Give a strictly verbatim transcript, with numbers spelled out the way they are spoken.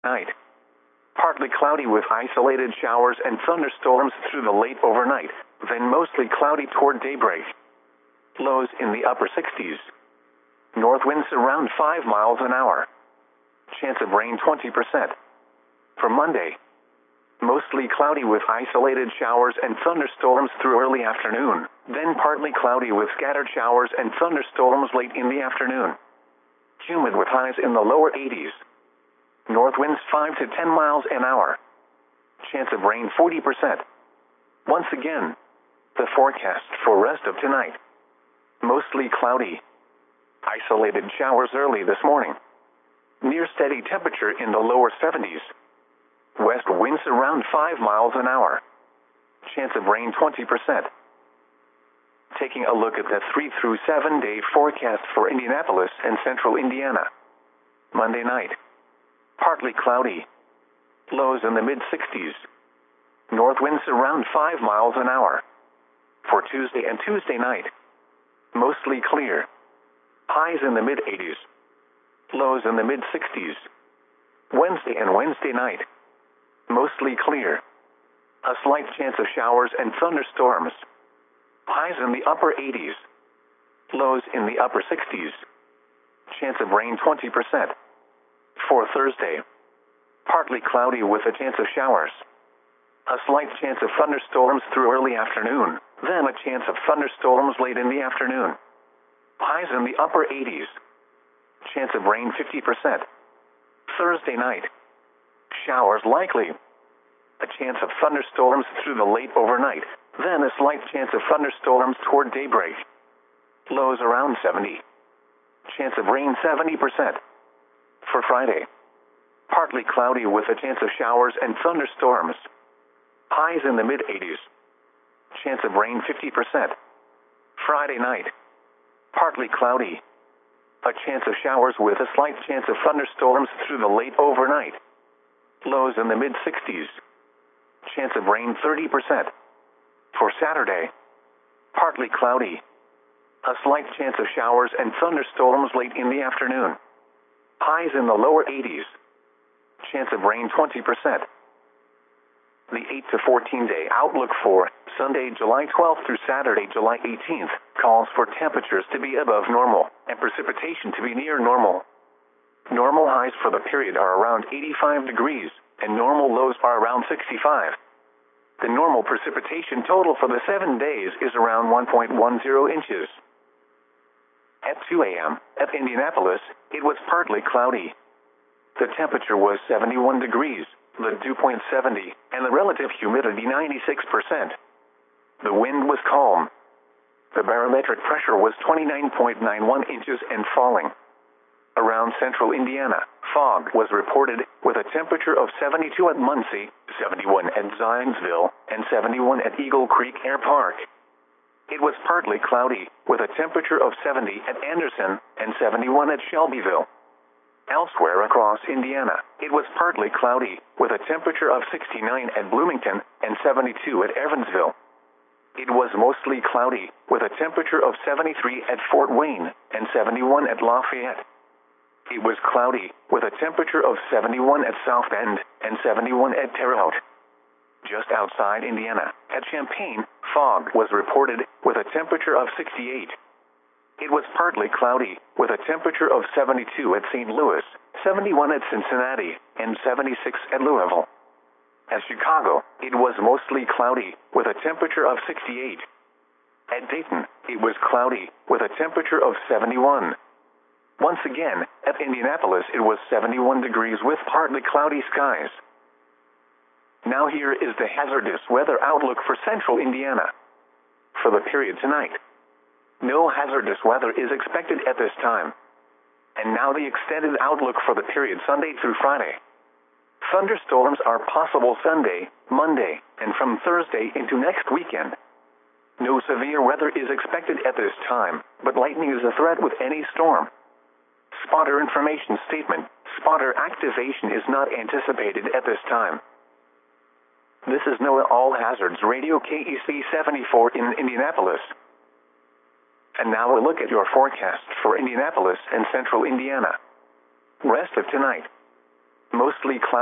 Night. Partly cloudy with isolated showers and thunderstorms through the late overnight, then mostly cloudy toward daybreak. Lows in the upper sixties. North winds around five miles an hour. Chance of rain twenty percent. For Monday, mostly cloudy with isolated showers and thunderstorms through early afternoon, then partly cloudy with scattered showers and thunderstorms late in the afternoon. Humid with highs in the lower eighties. North winds five to ten miles an hour. Chance of rain forty percent. Once again, the forecast for rest of tonight. Mostly cloudy. Isolated showers early this morning. Near steady temperature in the lower seventies. West winds around five miles an hour. Chance of rain twenty percent. Taking a look at the three through seven day forecast for Indianapolis and central Indiana. Monday night. Partly cloudy. Lows in the mid sixties. North winds around five miles an hour. For Tuesday and Tuesday night. Mostly clear. Highs in the mid eighties. Lows in the mid sixties. Wednesday and Wednesday night. Mostly clear. A slight chance of showers and thunderstorms. Highs in the upper eighties. Lows in the upper sixties. Chance of rain twenty percent. For Thursday, partly cloudy with a chance of showers. A slight chance of thunderstorms through early afternoon, then a chance of thunderstorms late in the afternoon. Highs in the upper eighties. Chance of rain fifty percent. Thursday night, showers likely. A chance of thunderstorms through the late overnight, then a slight chance of thunderstorms toward daybreak. Lows around seventy. Chance of rain seventy percent. For Friday, partly cloudy with a chance of showers and thunderstorms. Highs in the mid eighties. Chance of rain fifty percent. Friday night, partly cloudy. A chance of showers with a slight chance of thunderstorms through the late overnight. Lows in the mid sixties. Chance of rain thirty percent. For Saturday, partly cloudy. A slight chance of showers and thunderstorms late in the afternoon. Highs in the lower eighties. Chance of rain twenty percent. The eight to fourteen day outlook for Sunday, July twelfth through Saturday, July eighteenth, calls for temperatures to be above normal and precipitation to be near normal. Normal highs for the period are around eighty-five degrees, and normal lows are around sixty-five. The normal precipitation total for the seven days is around one point one zero inches. At two a.m., at Indianapolis, it was partly cloudy. The temperature was seventy-one degrees, the dew point seventy, and the relative humidity ninety-six percent. The wind was calm. The barometric pressure was twenty-nine point nine one inches and falling. Around central Indiana, fog was reported with a temperature of seventy-two at Muncie, seventy-one at Zionsville, and seventy-one at Eagle Creek Air Park. It was partly cloudy, with a temperature of seventy at Anderson and seventy-one at Shelbyville. Elsewhere across Indiana, it was partly cloudy, with a temperature of sixty-nine at Bloomington and seventy-two at Evansville. It was mostly cloudy, with a temperature of seventy-three at Fort Wayne and seventy-one at Lafayette. It was cloudy, with a temperature of seventy-one at South Bend and seventy-one at Terre Haute. Just outside Indiana, at Champaign, fog was reported with a temperature of sixty-eight. It was partly cloudy, with a temperature of seventy-two at Saint Louis, seventy-one at Cincinnati, and seventy-six at Louisville. At Chicago, it was mostly cloudy, with a temperature of sixty-eight. At Dayton, it was cloudy, with a temperature of seventy-one. Once again, at Indianapolis it was seventy-one degrees with partly cloudy skies. Now here is the hazardous weather outlook for central Indiana. For the period tonight, no hazardous weather is expected at this time. And now the extended outlook for the period Sunday through Friday. Thunderstorms are possible Sunday, Monday, and from Thursday into next weekend. No severe weather is expected at this time, but lightning is a threat with any storm. Spotter information statement: spotter activation is not anticipated at this time. This is NOAA All Hazards Radio K E C seventy-four in Indianapolis. And now a look at your forecast for Indianapolis and central Indiana. Rest of tonight. Mostly cloudy.